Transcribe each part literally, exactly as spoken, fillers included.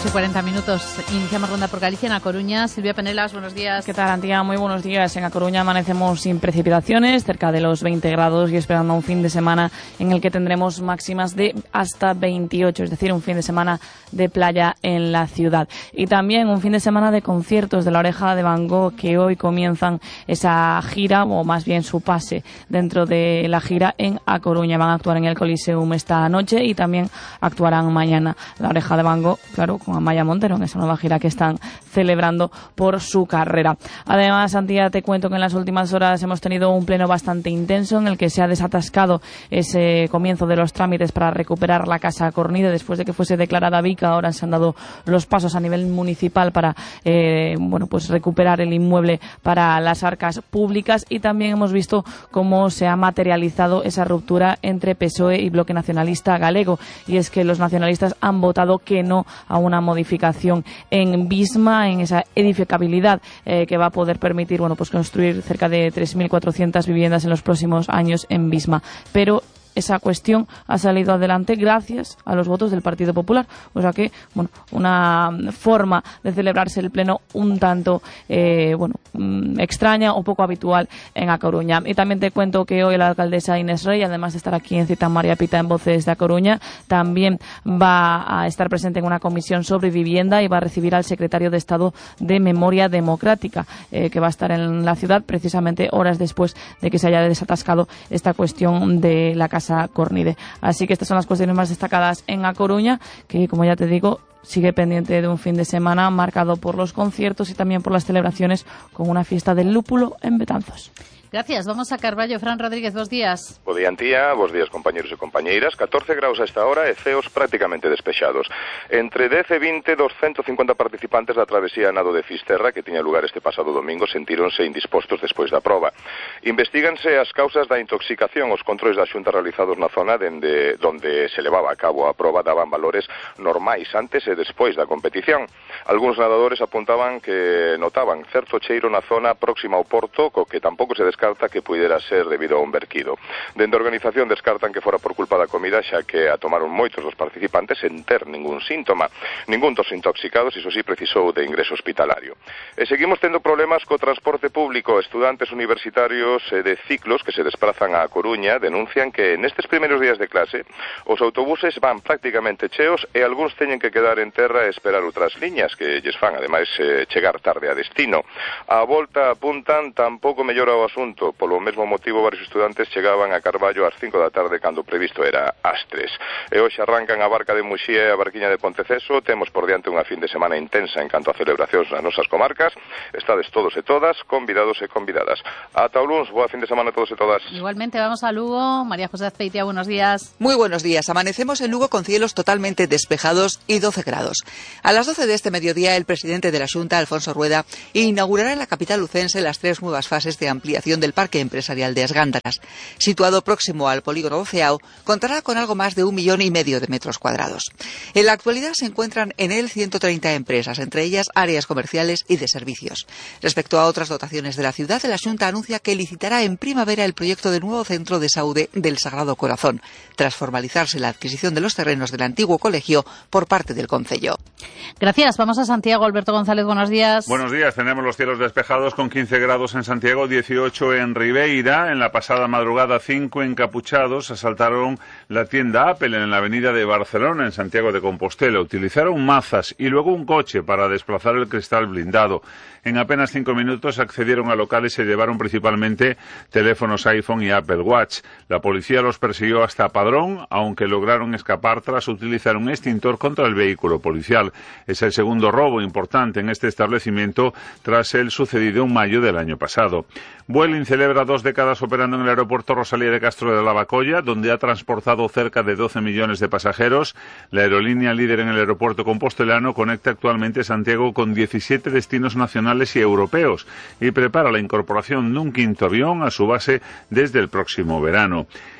y cuarenta minutos. Iniciamos ronda por Galicia, en A Coruña. Silvia Penelas, buenos días. ¿Qué tal, Antía? Muy buenos días. En A Coruña amanecemos sin precipitaciones, cerca de los veinte grados y esperando un fin de semana en el que tendremos máximas de hasta veintiocho, es decir, un fin de semana de playa en la ciudad. Y también un fin de semana de conciertos de La Oreja de Van Gogh, que hoy comienzan esa gira, o más bien su pase dentro de la gira en A Coruña. Van a actuar en el Coliseum esta noche y también actuarán mañana. La Oreja de Van Gogh, claro, con Amaya Montero, en esa nueva gira que están celebrando por su carrera. Además, Antía, te cuento que en las últimas horas hemos tenido un pleno bastante intenso en el que se ha desatascado ese comienzo de los trámites para recuperar la Casa Cornide después de que fuese declarada Bica. Ahora se han dado los pasos a nivel municipal para eh, bueno, pues recuperar el inmueble para las arcas públicas, y también hemos visto cómo se ha materializado esa ruptura entre P S O E y Bloque Nacionalista Galego, y es que los nacionalistas han votado que no a una modificación en Visma, en esa edificabilidad eh, que va a poder permitir bueno, pues construir cerca de tres mil cuatrocientas viviendas en los próximos años en Visma. Pero esa cuestión ha salido adelante gracias a los votos del Partido Popular. O sea que, bueno, una forma de celebrarse el pleno un tanto, eh, bueno, extraña o poco habitual en A Coruña. Y también te cuento que hoy la alcaldesa Inés Rey, además de estar aquí en Cita María Pita en Voces de A Coruña, también va a estar presente en una comisión sobre vivienda y va a recibir al secretario de Estado de Memoria Democrática, eh, que va a estar en la ciudad precisamente horas después de que se haya desatascado esta cuestión de la Casa Cornide. Así que estas son las cuestiones más destacadas en A Coruña, que, como ya te digo, sigue pendiente de un fin de semana marcado por los conciertos y también por las celebraciones con una fiesta del lúpulo en Betanzos. Gracias. Vamos a Carballo. Fran Rodríguez, bos días. Bo día, Antía. Bos días, compañeros e compañeiras. catorce graus a esta hora e ceos prácticamente despexados. Entre dez e vinte dos ciento cincuenta participantes da travesía nado de Fisterra, que tiña lugar este pasado domingo, sentíronse indispostos despois da proba. Investíganse as causas da intoxicación. Os controles da Xunta realizados na zona dende donde se levaba a cabo a proba daban valores normais antes e despois da competición. Algúns nadadores apuntaban que notaban certo cheiro na zona próxima ao porto, co que tampouco se descarta que puidera ser debido a un verquido. Dende a organización descartan que fora por culpa da comida, xa que a tomaron moitos dos participantes sen ter ningún síntoma. Ningún dos intoxicados, iso sí, precisou de ingreso hospitalario. E seguimos tendo problemas co transporte público. Estudantes universitarios e de ciclos que se desplazan a Coruña denuncian que nestes primeiros días de clase os autobuses van prácticamente cheos e algúns teñen que quedar en terra e esperar outras liñas que lles fan, ademais, eh, chegar tarde a destino. A volta apuntan tampouco mellora o asunto. Polo mesmo motivo, varios estudantes chegaban a Carballo ás cinco da tarde cando previsto era ás tres. E hoxe arrancan a barca de Muxía e a barquiña de Ponteceso. Temos por diante unha fin de semana intensa en canto a celebracións nas nosas comarcas. Estades todos e todas, convidados e convidadas. Ata o luns, boa fin de semana a todos e todas. Igualmente, vamos a Lugo. María José Azpeitia, buenos días. Muy buenos días. Amanecemos en Lugo con cielos totalmente despejados y doce grados. A las doce de este mediodía, el presidente de la Xunta, Alfonso Rueda, inaugurará en la capital lucense las tres nuevas fases de ampliación del Parque Empresarial de As Gándaras. Situado próximo al polígono Oceao, contará con algo más de un millón y medio de metros cuadrados. En la actualidad se encuentran en él ciento treinta empresas, entre ellas áreas comerciales y de servicios. Respecto a otras dotaciones de la ciudad, la Xunta anuncia que licitará en primavera el proyecto de nuevo centro de saúde del Sagrado Corazón, tras formalizarse la adquisición de los terrenos del antiguo colegio por parte del concello. Gracias. Vamos a Santiago. Alberto González, buenos días. Buenos días. Tenemos los cielos despejados con quince grados en Santiago, dieciocho en Ribeira. En la pasada madrugada, cinco encapuchados asaltaron la tienda Apple en la avenida de Barcelona, en Santiago de Compostela. Utilizaron mazas y luego un coche para desplazar el cristal blindado. En apenas cinco minutos accedieron a locales y se llevaron principalmente teléfonos iPhone y Apple Watch. La policía los persiguió hasta Padrón, aunque lograron escapar tras utilizar un extintor contra el vehículo policial. Es el segundo robo importante en este establecimiento tras el sucedido en mayo del año pasado. Vueling celebra dos décadas operando en el aeropuerto Rosalía de Castro de Lavacolla, donde ha transportado cerca de doce millones de pasajeros. La aerolínea líder en el aeropuerto compostelano conecta actualmente Santiago con diecisiete destinos nacionales y europeos y prepara la incorporación de un quinto avión a su base desde el próximo verano.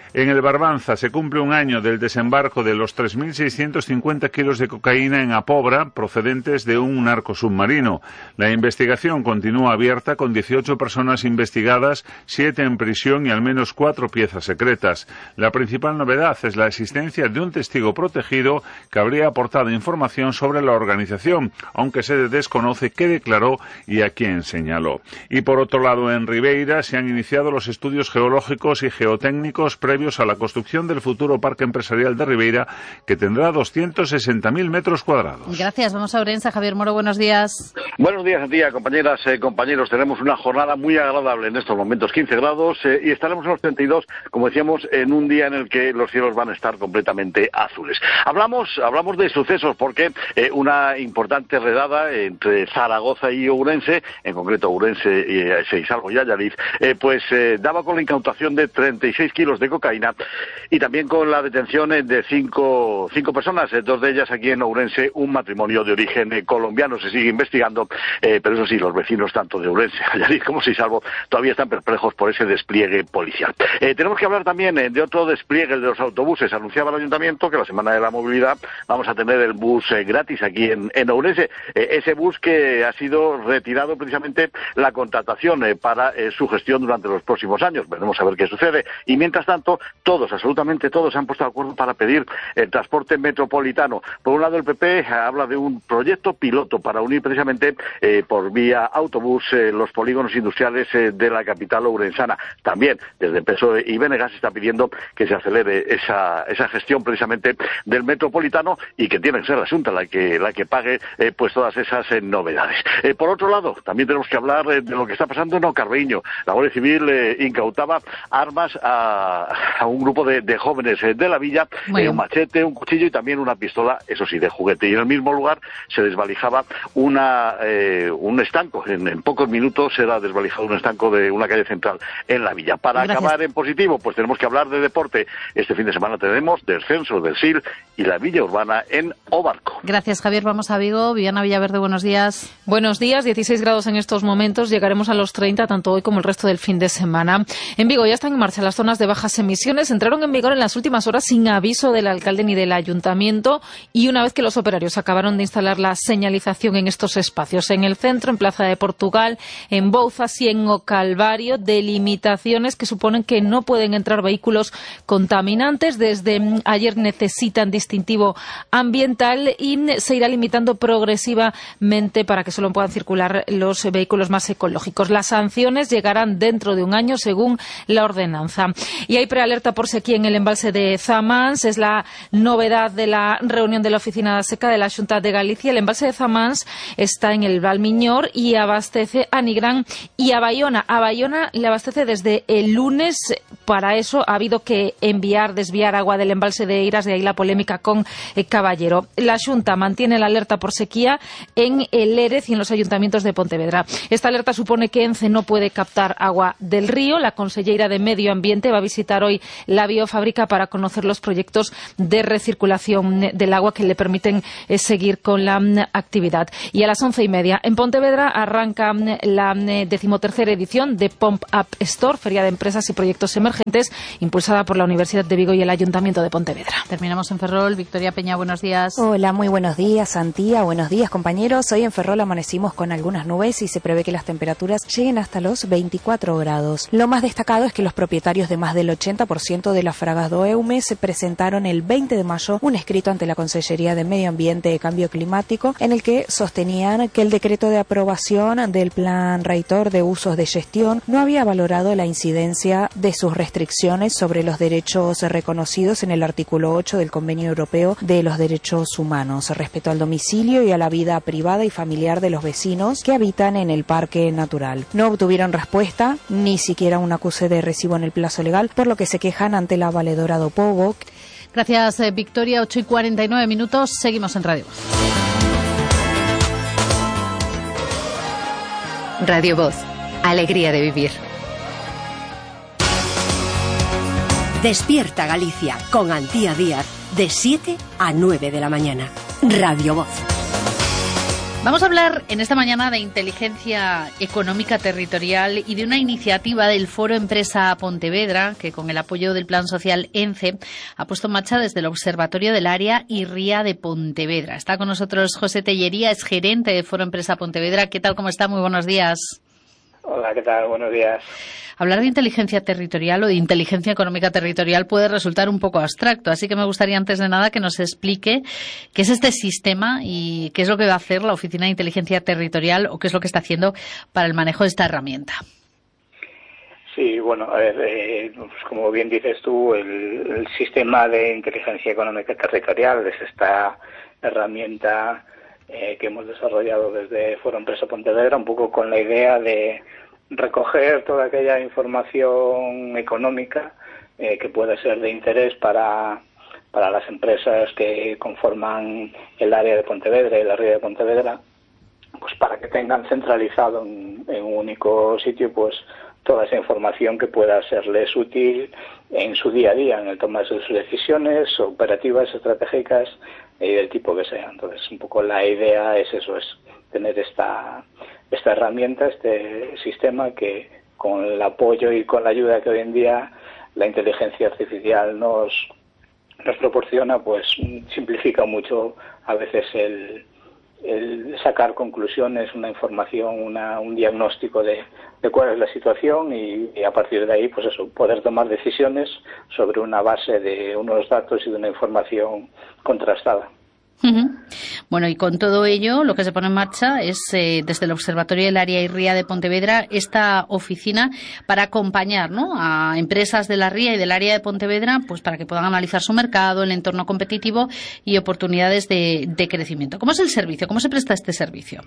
En el Barbanza se cumple un año del desembarco de los tres mil seiscientos cincuenta kilos de cocaína en Apobra, procedentes de un narco submarino. La investigación continúa abierta con dieciocho personas investigadas, siete en prisión y al menos cuatro piezas secretas. La principal novedad es la existencia de un testigo protegido que habría aportado información sobre la organización, aunque se desconoce qué declaró y a quién señaló. Y por otro lado, en Ribeira se han iniciado los estudios geológicos y geotécnicos previos a la construcción del futuro parque empresarial de Ribeira, que tendrá doscientos sesenta mil metros cuadrados. Gracias. Vamos a Ourense. Javier Moro, buenos días. Buenos días a ti, compañeras, eh, compañeros. Tenemos una jornada muy agradable en estos momentos, quince grados, eh, y estaremos en los treinta y dos, como decíamos, en un día en el que los cielos van a estar completamente azules. Hablamos, hablamos de sucesos porque eh, una importante redada entre Zaragoza y Ourense, en concreto Ourense y eh, Seisalgo y Allariz, eh, pues eh, daba con la incautación de treinta y seis kilos de cocaína y también con la detención de cinco, cinco personas, eh, dos de ellas aquí en Ourense, un matrimonio de origen eh, colombiano. Se sigue investigando, eh, pero eso sí, los vecinos tanto de Ourense, Allariz como Seisalgo todavía están perplejos por ese despliegue policial. Eh, tenemos que hablar también eh, de otro despliegue, el de los autobuses. Anunciaba el Ayuntamiento que la Semana de la Movilidad vamos a tener el bus eh, gratis aquí en, en Ourense. Eh, ese bus que ha sido retirado precisamente la contratación eh, para eh, su gestión durante los próximos años. Veremos a ver qué sucede. Y mientras tanto, todos, absolutamente todos, se han puesto de acuerdo para pedir el transporte metropolitano. Por un lado, el P P habla de un proyecto piloto para unir precisamente eh, por vía autobús eh, los polígonos industriales eh, de la capital ourensana. También, desde P S O E y B N G se está pidiendo que se acelere esa, esa gestión precisamente del metropolitano y que tiene que ser la Junta la que, la que pague eh, pues todas esas eh, novedades. Eh, por otro lado, también tenemos que hablar eh, de lo que está pasando en Ocarreño. La Guardia Civil eh, incautaba armas a, a un grupo de, de jóvenes eh, de la villa, eh, un machete, un cuchillo y también una pistola, eso sí, de juguete. Y en el mismo lugar se desvalijaba una, eh, un estanco. En, en pocos minutos era desvalijado un estanco de una calle central en la villa. Para Gracias. Acabar en positivo, pues tenemos que hablar de deporte. Este fin de semana tenemos descenso del S I L y la Villa Urbana en Obarco. Gracias, Javier. Vamos a Vigo. Viviana Villaverde, buenos días. Buenos días. dieciséis grados en estos momentos. Llegaremos a los treinta tanto hoy como el resto del fin de semana. En Vigo ya están en marcha las zonas de bajas emisiones. Entraron en vigor en las últimas horas sin aviso del alcalde ni del ayuntamiento y una vez que los operarios acabaron de instalar la señalización en estos espacios, en el centro, en Plaza de Portugal, en Bouzas y en O Calvario, delimitaciones que suponen que no pueden entrar vehículos contaminantes. Desde ayer necesitan distintivo ambiental y se irá limitando progresivamente para que solo puedan circular los vehículos más ecológicos. Las sanciones llegarán dentro de un año según la ordenanza. Y hay prealerta por sequía en el embalse de Zamans. Es la novedad de la reunión de la Oficina Seca de la Xunta de Galicia. El embalse de Zamans está en el Valmiñor y abastece a Nigrán y a Bayona. A Bayona le abastece desde el lunes. Para eso ha habido que enviar, desviar agua del embalse de Eiras, de ahí la polémica con eh, Caballero. La Xunta mantiene la alerta por sequía en el Lérez y en los ayuntamientos de Pontevedra. Esta alerta supone que Ence no puede captar agua del río. La conselleira de Medio Ambiente va a visitar hoy la biofábrica para conocer los proyectos de recirculación del agua que le permiten eh, seguir con la mm, actividad. Y a las once y media en Pontevedra arranca mm, la mm, decimotercera edición de Pump Up Store, Feria de Empresas y Proyectos Emergentes, impulsada por la Universidad de Vigo y el Ayuntamiento de Pontevedra. Terminamos en Ferrol. Victoria Peña, buenos días. Hola, muy buenos días, Antía. Buenos días, compañeros. Hoy en Ferrol amanecimos con algunas nubes y se prevé que las temperaturas lleguen hasta los veinticuatro grados. Lo más destacado es que los propietarios de más del ochenta por ciento de las fragas do Eume se presentaron el veinte de mayo un escrito ante la Consellería de Medio Ambiente y Cambio Climático en el que sostenían que el decreto de aprobación del Plan Reitor de Usos de Gestión no había valorado la incidencia de sus restricciones sobre los derechos reconocidos en el artículo ocho del Convenio Europeo de los Derechos Humanos, respecto al domicilio y a la vida privada y familiar de los vecinos que habitan en el parque natural. No obtuvieron respuesta, ni siquiera un acuse de recibo en el plazo legal, por lo que se quejan ante la valedora do Povo. Gracias, eh, Victoria. ocho y cuarenta y nueve minutos. Seguimos en Radio Voz. Radio Voz. Alegría de vivir. Despierta Galicia con Antía Díaz de siete a nueve de la mañana. Radio Voz. Vamos a hablar en esta mañana de inteligencia económica territorial y de una iniciativa del Foro Empresa Pontevedra que, con el apoyo del Plan Social ENCE, ha puesto en marcha desde el Observatorio del Área y Ría de Pontevedra. Está con nosotros José Tellería, es gerente de Foro Empresa Pontevedra. ¿Qué tal? ¿Cómo está? Muy buenos días. Hola, ¿qué tal? Buenos días. Hablar de inteligencia territorial o de inteligencia económica territorial puede resultar un poco abstracto, así que me gustaría antes de nada que nos explique qué es este sistema y qué es lo que va a hacer la Oficina de Inteligencia Territorial o qué es lo que está haciendo para el manejo de esta herramienta. Sí, bueno, a ver, eh, pues como bien dices tú, el, el sistema de inteligencia económica territorial es esta herramienta eh, que hemos desarrollado desde Foro Empresa Pontevedra, un poco con la idea de recoger toda aquella información económica eh, que pueda ser de interés para, para las empresas que conforman el área de Pontevedra y la ría de Pontevedra, pues para que tengan centralizado en, en un único sitio pues toda esa información que pueda serles útil en su día a día, en el toma de sus decisiones operativas, estratégicas y del tipo que sea. Entonces, un poco la idea es eso, es tener esta esta herramienta, este sistema que con el apoyo y con la ayuda que hoy en día la inteligencia artificial nos nos proporciona, pues simplifica mucho a veces el, el sacar conclusiones, una información, una, un diagnóstico de, de cuál es la situación y, y a partir de ahí, pues eso, poder tomar decisiones sobre una base de unos datos y de una información contrastada. Uh-huh. Bueno, y con todo ello, lo que se pone en marcha es, eh, desde el Observatorio del Área y Ría de Pontevedra, esta oficina para acompañar, ¿no?, a empresas de la Ría y del Área de Pontevedra, pues para que puedan analizar su mercado, el entorno competitivo y oportunidades de, de crecimiento. ¿Cómo es el servicio? ¿Cómo se presta este servicio?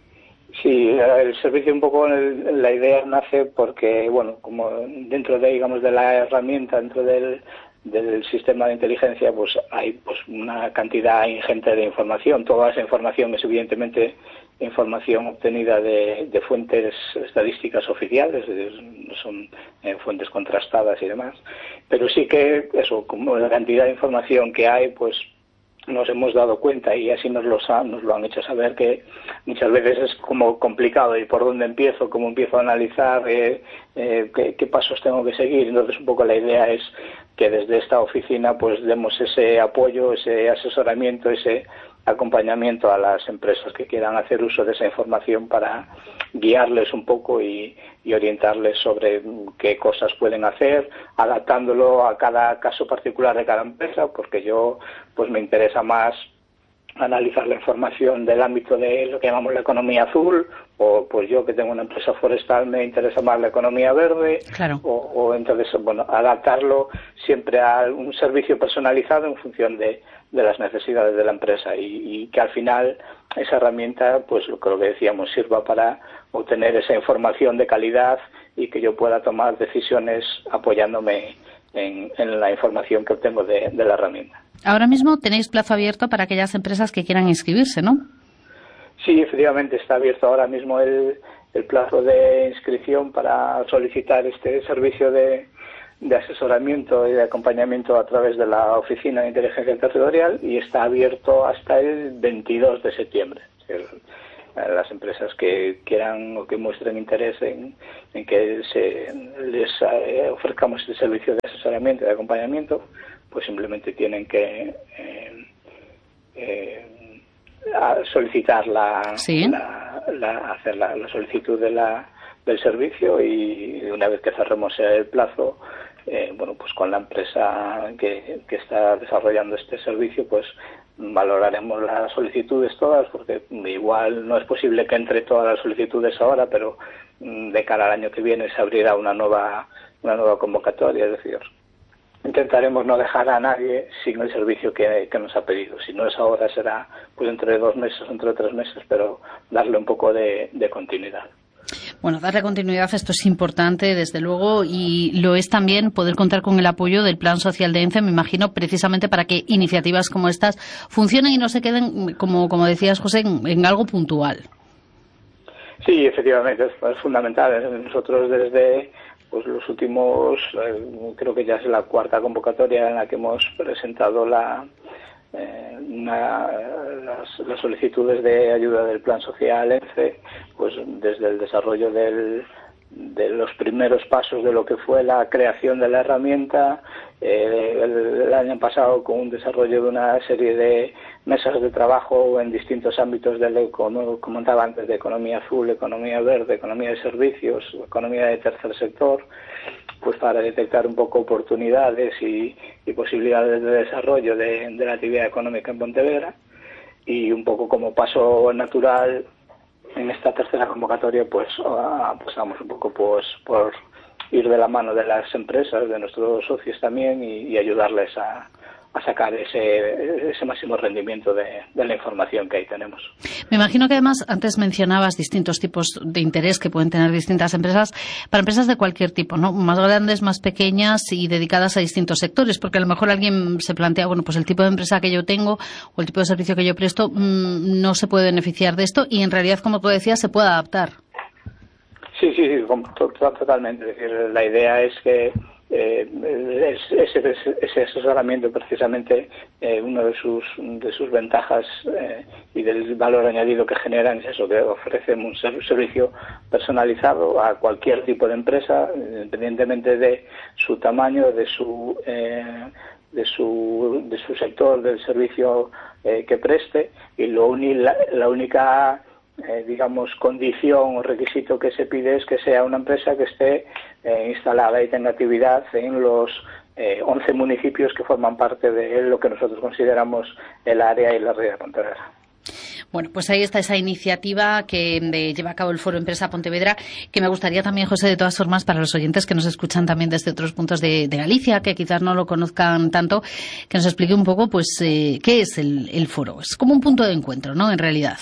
Sí, el servicio un poco, el, la idea nace porque, bueno, como dentro de, digamos, de la herramienta, dentro del del sistema de inteligencia, pues hay pues una cantidad ingente de información. Toda esa información es evidentemente información obtenida de, de fuentes estadísticas oficiales, son eh, fuentes contrastadas y demás, pero sí que eso, como la cantidad de información que hay, pues nos hemos dado cuenta y así nos lo, nos lo han hecho saber que muchas veces es como complicado y por dónde empiezo, cómo empiezo a analizar, eh, eh, qué, qué pasos tengo que seguir. Entonces un poco la idea es que desde esta oficina pues demos ese apoyo, ese asesoramiento, ese acompañamiento a las empresas que quieran hacer uso de esa información para guiarles un poco y, y orientarles sobre qué cosas pueden hacer, adaptándolo a cada caso particular de cada empresa, porque yo pues me interesa más analizar la información del ámbito de lo que llamamos la economía azul, o pues yo que tengo una empresa forestal me interesa más la economía verde, claro. o, o entonces, bueno, adaptarlo siempre a un servicio personalizado en función de, de las necesidades de la empresa y, y que al final esa herramienta, pues lo que decíamos, sirva para obtener esa información de calidad y que yo pueda tomar decisiones apoyándome en, en la información que obtengo de, de la herramienta. Ahora mismo tenéis plazo abierto para aquellas empresas que quieran inscribirse, ¿no? Sí, efectivamente, está abierto ahora mismo el, el plazo de inscripción para solicitar este servicio de, de asesoramiento y de acompañamiento a través de la Oficina de Inteligencia Territorial y está abierto hasta el veintidós de septiembre. El, las empresas que quieran o que muestren interés en, en que se les eh, ofrezcamos este servicio de asesoramiento y de acompañamiento, pues simplemente tienen que eh, eh, solicitar la, ¿Sí? la, la hacer la, la solicitud de la, del servicio y una vez que cerremos el plazo, eh, bueno, pues con la empresa que, que está desarrollando este servicio, pues valoraremos las solicitudes todas, porque igual no es posible que entre todas las solicitudes ahora, pero de cara al año que viene se abrirá una nueva una nueva convocatoria, es decir, intentaremos no dejar a nadie sin el servicio que, que nos ha pedido. Si no es ahora, será pues dentro de dos meses, dentro de tres meses, pero darle un poco de, de continuidad. Bueno, darle continuidad, esto es importante, desde luego, y lo es también poder contar con el apoyo del Plan Social de ENCE, me imagino, precisamente para que iniciativas como estas funcionen y no se queden, como, como decías, José, en, en algo puntual. Sí, efectivamente, es, es fundamental. Nosotros desde pues los últimos, eh, creo que ya es la cuarta convocatoria en la que hemos presentado la eh, una, las, las solicitudes de ayuda del Plan Social E N C E, pues desde el desarrollo del de los primeros pasos de lo que fue la creación de la herramienta, eh, el, el año pasado con un desarrollo de una serie de mesas de trabajo en distintos ámbitos, de, como comentaba antes, de economía azul, economía verde, economía de servicios, economía de tercer sector, pues para detectar un poco oportunidades y, y posibilidades de desarrollo de, de la actividad económica en Pontevedra, y un poco como paso natural en esta tercera convocatoria, pues apostamos un poco pues por ir de la mano de las empresas, de nuestros socios también, y, y ayudarles a, a sacar ese, ese máximo rendimiento de, de la información que ahí tenemos. Me imagino que además antes mencionabas distintos tipos de interés que pueden tener distintas empresas, para empresas de cualquier tipo, ¿no? Más grandes, más pequeñas y dedicadas a distintos sectores, porque a lo mejor alguien se plantea, bueno, pues el tipo de empresa que yo tengo o el tipo de servicio que yo presto mmm, no se puede beneficiar de esto, y en realidad, como tú decías, se puede adaptar. Sí, sí, sí, totalmente. Es decir, la idea es que Eh, ese, ese asesoramiento, precisamente, eh, una de sus de sus ventajas eh, y del valor añadido que generan es eso, que ofrecen un servicio personalizado a cualquier tipo de empresa, independientemente de su tamaño, de su eh, de su de su sector, del servicio eh, que preste, y lo uni, la, la única Eh, digamos, condición o requisito que se pide es que sea una empresa que esté eh, instalada y tenga actividad en los eh, once municipios que forman parte de lo que nosotros consideramos el área y la ría de Pontevedra. Bueno, pues ahí está esa iniciativa que de, lleva a cabo el Foro Empresa Pontevedra, que me gustaría también, José, de todas formas, para los oyentes que nos escuchan también desde otros puntos de, de Galicia, que quizás no lo conozcan tanto, que nos explique un poco, pues, eh, qué es el, el foro. Es como un punto de encuentro, ¿no?, en realidad.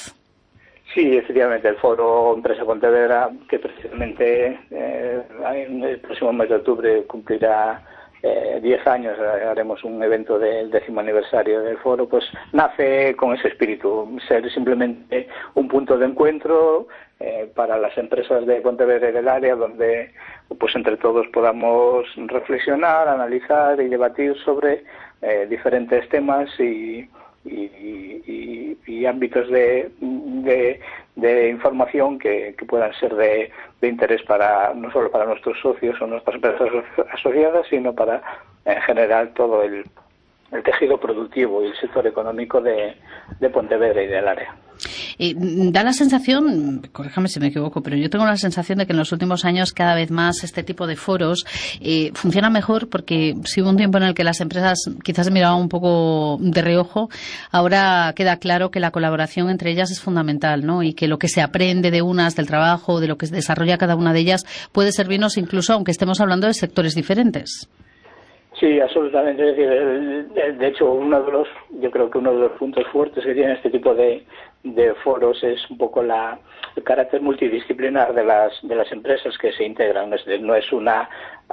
Sí, efectivamente, el Foro Empresa Pontevedra, que precisamente eh, en el próximo mes de octubre cumplirá eh, diez años, haremos un evento del décimo aniversario del foro, pues nace con ese espíritu, ser simplemente un punto de encuentro eh, para las empresas de Pontevedra y del área, donde pues entre todos podamos reflexionar, analizar y debatir sobre eh, diferentes temas y Y, y, y ámbitos de, de, de información que, que puedan ser de, de interés para no solo para nuestros socios o nuestras empresas asociadas, sino para en general todo el, el tejido productivo y el sector económico de, de Pontevedra y del área. Eh, da la sensación, corríjame si me equivoco, pero yo tengo la sensación de que en los últimos años cada vez más este tipo de foros eh, funciona mejor, porque si hubo un tiempo en el que las empresas quizás se miraban un poco de reojo, ahora queda claro que la colaboración entre ellas es fundamental, ¿no? Y que lo que se aprende de unas, del trabajo, de lo que se desarrolla cada una de ellas, puede servirnos incluso aunque estemos hablando de sectores diferentes. Sí, absolutamente. Es decir, el, de hecho, uno de los, yo creo que uno de los puntos fuertes que tiene este tipo de, de foros es un poco la, el carácter multidisciplinar de las de las empresas que se integran. Es decir, no es una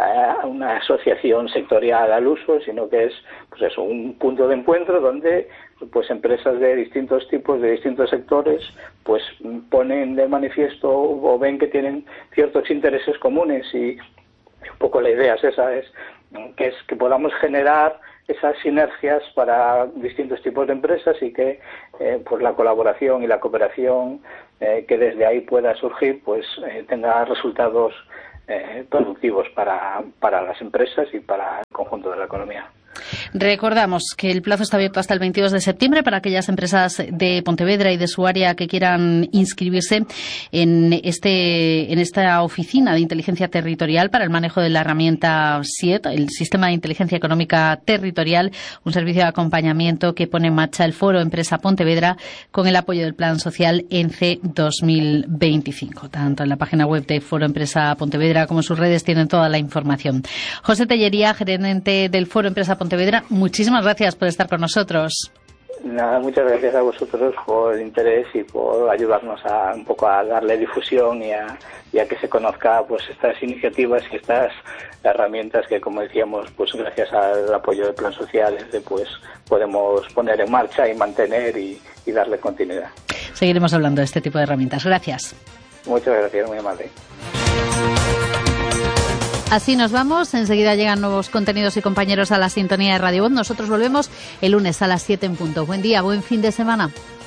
una asociación sectorial al uso, sino que es, pues eso, un punto de encuentro donde pues empresas de distintos tipos, de distintos sectores, pues ponen de manifiesto o ven que tienen ciertos intereses comunes, y un poco la idea es esa, es que es que podamos generar esas sinergias para distintos tipos de empresas, y que eh, pues la colaboración y la cooperación eh, que desde ahí pueda surgir pues eh, tenga resultados eh, productivos para, para las empresas y para el conjunto de la economía. Recordamos que el plazo está abierto hasta el veintidós de septiembre para aquellas empresas de Pontevedra y de su área que quieran inscribirse en este en esta oficina de inteligencia territorial para el manejo de la herramienta S I E T, el Sistema de Inteligencia Económica Territorial, un servicio de acompañamiento que pone en marcha el Foro Empresa Pontevedra con el apoyo del Plan Social E N C E dos mil veinticinco. Tanto en la página web de Foro Empresa Pontevedra como en sus redes tienen toda la información. José Tellería, gerente del Foro Empresa Pontevedra, muchísimas gracias por estar con nosotros. Nada, muchas gracias a vosotros por el interés y por ayudarnos a un poco a darle difusión y a, y a que se conozca pues estas iniciativas y estas herramientas que, como decíamos, pues gracias al apoyo del Plan Social pues podemos poner en marcha y mantener y, y darle continuidad. Seguiremos hablando de este tipo de herramientas. Gracias. Muchas gracias, muy amable. Así nos vamos. Enseguida llegan nuevos contenidos y compañeros a la sintonía de Radio Voz. Nosotros volvemos el lunes a las siete en punto. Buen día, buen fin de semana.